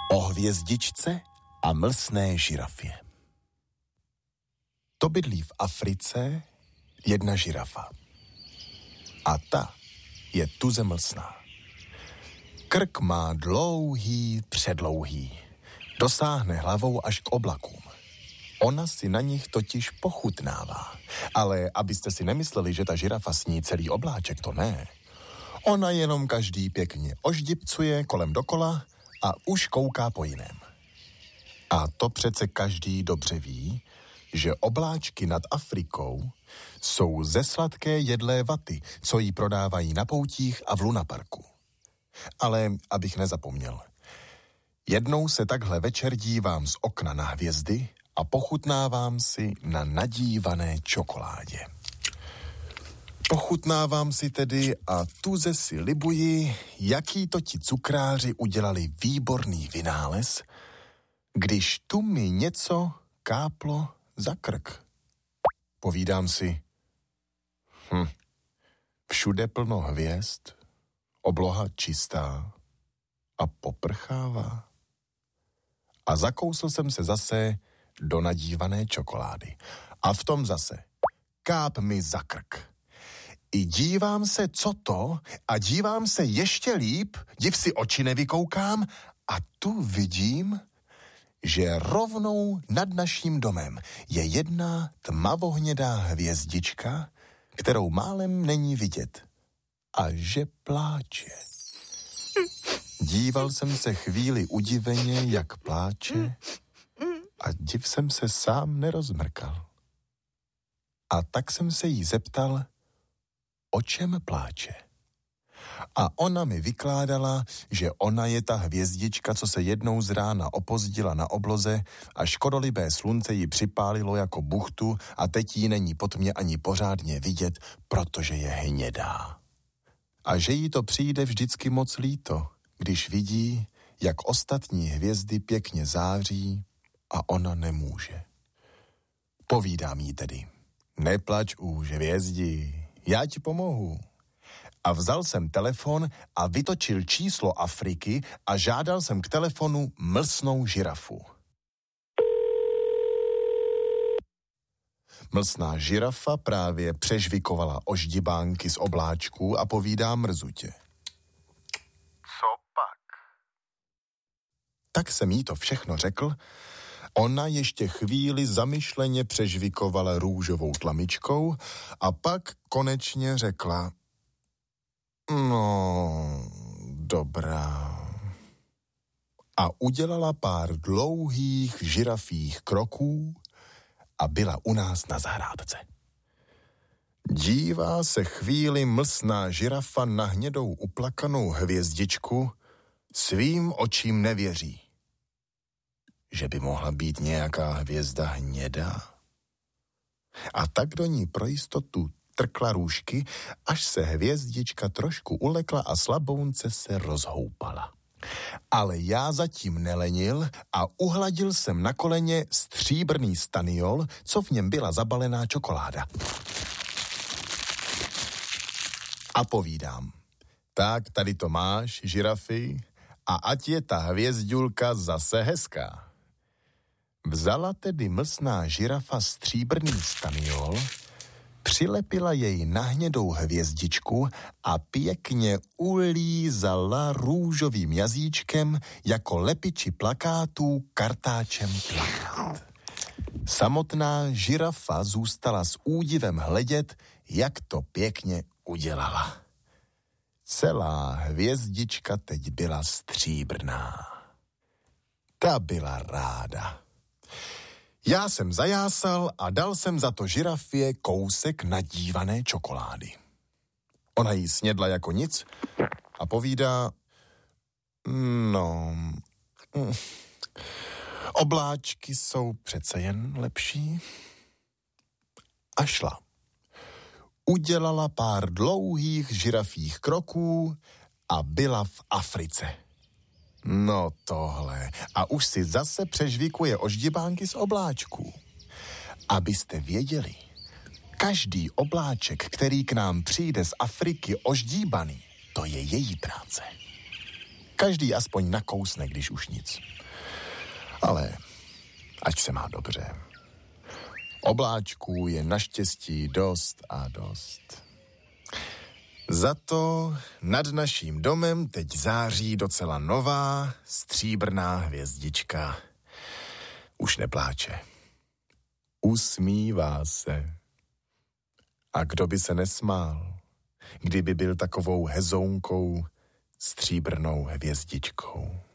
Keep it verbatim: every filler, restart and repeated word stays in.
O hvězdičce a mlsné žirafě. To bydlí v Africe jedna žirafa. A ta je tuze mlsná. Krk má dlouhý, předlouhý. Dosáhne hlavou až k oblakům. Ona si na nich totiž pochutnává. Ale abyste si nemysleli, že ta žirafa sní celý obláček, to ne. Ona jenom každý pěkně oždipcuje kolem dokola a už kouká po jiném. A to přece každý dobře ví, že obláčky nad Afrikou jsou ze sladké jedlé vaty, co jí prodávají na poutích a v lunaparku. Ale abych nezapomněl, jednou se takhle večer dívám z okna na hvězdy a pochutnávám si na nadívané čokoládě. Pochutnávám si tedy a tuze si libuji, jaký to ti cukráři udělali výborný vynález, když tu mi něco káplo za krk. Povídám si, hm, všude plno hvězd, obloha čistá a poprchává. A zakousl jsem se zase do nadívané čokolády. A v tom zase káp mi za krk. I dívám se, co to, a dívám se ještě líp, div si oči nevykoukám, a tu vidím, že rovnou nad naším domem je jedna tmavohnědá hvězdička, kterou málem není vidět, a že pláče. Díval jsem se chvíli udiveně, jak pláče, a div jsem se sám nerozmrkal. A tak jsem se jí zeptal, o čem pláče. A ona mi vykládala, že ona je ta hvězdička, co se jednou z rána opozdila na obloze a škodolibé slunce ji připálilo jako buchtu a teď jí není pod mě ani pořádně vidět, protože je hnědá. A že jí to přijde vždycky moc líto, když vidí, jak ostatní hvězdy pěkně září a ona nemůže. Povídám jí tedy, neplač už, hvězdi, já ti pomohu. A vzal jsem telefon a vytočil číslo Afriky a žádal jsem k telefonu mlsnou žirafu. Mlsná žirafa právě přežvikovala oždibánky z obláčků a povídá mrzutě. Co pak? Tak jsem jí to všechno řekl. Ona ještě chvíli zamyšleně přežvikovala růžovou tlamičkou a pak konečně řekla, no, dobrá. A udělala pár dlouhých žirafích kroků a byla u nás na zahrádce. Dívá se chvíli mlsná žirafa na hnědou uplakanou hvězdičku, svým očím nevěří. Že by mohla být nějaká hvězda hnědá. A tak do ní pro jistotu trkla růžky, až se hvězdička trošku ulekla a slabounce se rozhoupala. Ale já zatím nelenil a uhladil jsem na koleně stříbrný staniol, co v něm byla zabalená čokoláda. A povídám, tak tady to máš, žirafy, a ať je ta hvězďulka zase hezká. Vzala tedy mlsná žirafa stříbrný staniol, přilepila jej na hnědou hvězdičku a pěkně ulízala růžovým jazyčkem jako lepiči plakátů kartáčem plakát. Samotná žirafa zůstala s údivem hledět, jak to pěkně udělala. Celá hvězdička teď byla stříbrná. Ta byla ráda. Já jsem zajásal a dal jsem za to žirafě kousek nadívané čokolády. Ona jí snědla jako nic a povídá, no, mm, obláčky jsou přece jen lepší. A šla. Udělala pár dlouhých žirafích kroků a byla v Africe. No tohle. A už si zase přežvíkuje oždibánky z obláčků. Abyste věděli, každý obláček, který k nám přijde z Afriky oždíbaný, to je její práce. Každý aspoň nakousne, když už nic. Ale ať se má dobře. Obláčků je naštěstí dost a dost. Za to nad naším domem teď září docela nová stříbrná hvězdička. Už nepláče. Usmívá se. A kdo by se nesmál, kdyby byl takovou hezounkou stříbrnou hvězdičkou.